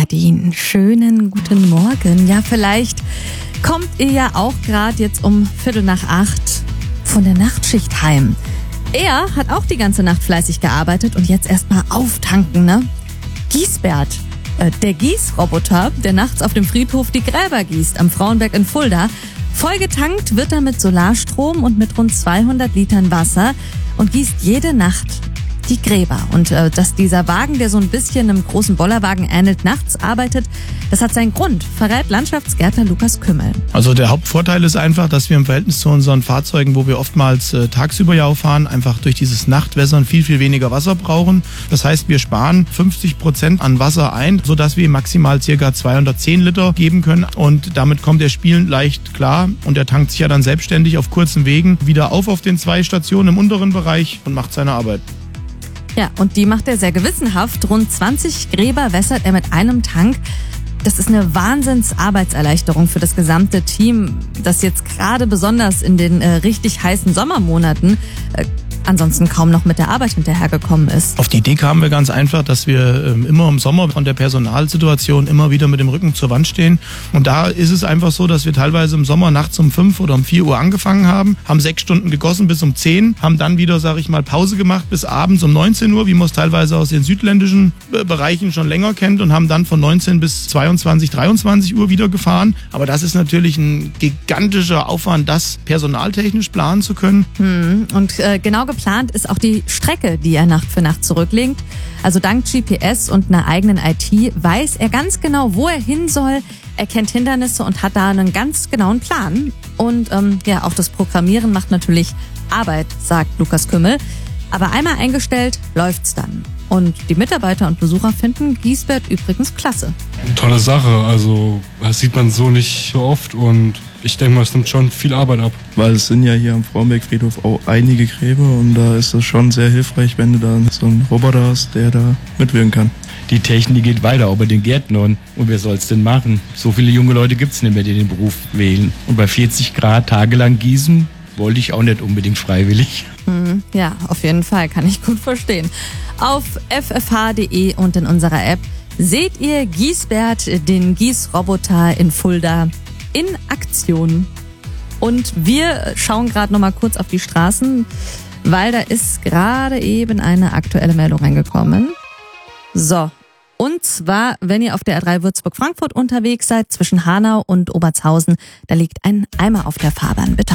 Nadine. Schönen guten Morgen. Ja, vielleicht kommt ihr ja auch gerade jetzt um 7:45 von der Nachtschicht heim. Er hat auch die ganze Nacht fleißig gearbeitet und jetzt erstmal auftanken, ne? Giesbert, der Gießroboter, der nachts auf dem Friedhof die Gräber gießt am Frauenberg in Fulda. Vollgetankt wird er mit Solarstrom und mit rund 200 Litern Wasser und gießt jede Nacht die Gräber. Und dass dieser Wagen, der so ein bisschen einem großen Bollerwagen ähnelt, nachts arbeitet, das hat seinen Grund, verrät Landschaftsgärtner Lukas Kümmel. Also der Hauptvorteil ist einfach, dass wir im Verhältnis zu unseren Fahrzeugen, wo wir oftmals tagsüber ja auch fahren, einfach durch dieses Nachtwässern viel, viel weniger Wasser brauchen. Das heißt, wir sparen 50% an Wasser ein, sodass wir maximal ca. 210 Liter geben können. Und damit kommt der spielend leicht klar. Und er tankt sich ja dann selbstständig auf kurzen Wegen wieder auf den 2 Stationen im unteren Bereich und macht seine Arbeit. Ja, und die macht er sehr gewissenhaft. Rund 20 Gräber wässert er mit einem Tank. Das ist eine Wahnsinnsarbeitserleichterung für das gesamte Team, das jetzt gerade besonders in den richtig heißen Sommermonaten ansonsten kaum noch mit der Arbeit hinterhergekommen ist. Auf die Idee kamen wir ganz einfach, dass wir immer im Sommer von der Personalsituation immer wieder mit dem Rücken zur Wand stehen. Und da ist es einfach so, dass wir teilweise im Sommer nachts um 5 oder um 4 Uhr angefangen haben 6 Stunden gegossen bis um 10, haben dann wieder, Pause gemacht bis abends um 19 Uhr, wie man es teilweise aus den südländischen Bereichen schon länger kennt, und haben dann von 19 bis 22, 23 Uhr wieder gefahren. Aber das ist natürlich ein gigantischer Aufwand, das personaltechnisch planen zu können. Und genau geplant ist auch die Strecke, die er Nacht für Nacht zurücklegt. Also dank GPS und einer eigenen IT weiß er ganz genau, wo er hin soll. Er kennt Hindernisse und hat da einen ganz genauen Plan. Und auch das Programmieren macht natürlich Arbeit, sagt Lukas Kümmel. Aber einmal eingestellt, läuft's dann. Und die Mitarbeiter und Besucher finden Giesbert übrigens klasse. Tolle Sache, also das sieht man so nicht so oft und ich denke mal, es nimmt schon viel Arbeit ab. Weil es sind ja hier am Frauenberg-Friedhof auch einige Gräber und da ist es schon sehr hilfreich, wenn du da so einen Roboter hast, der da mitwirken kann. Die Technik geht weiter, auch bei den Gärtnern. Und wer soll's denn machen? So viele junge Leute gibt's nicht mehr, die den Beruf wählen. Und bei 40 Grad tagelang gießen, wollte ich auch nicht unbedingt freiwillig. Ja, auf jeden Fall, kann ich gut verstehen. Auf ffh.de und in unserer App seht ihr Giesbert, den Gießroboter in Fulda, in Aktion. Und wir schauen gerade noch mal kurz auf die Straßen, weil da ist gerade eben eine aktuelle Meldung reingekommen. So, und zwar, wenn ihr auf der A3 Würzburg-Frankfurt unterwegs seid, zwischen Hanau und Obertshausen, da liegt ein Eimer auf der Fahrbahn. Bitte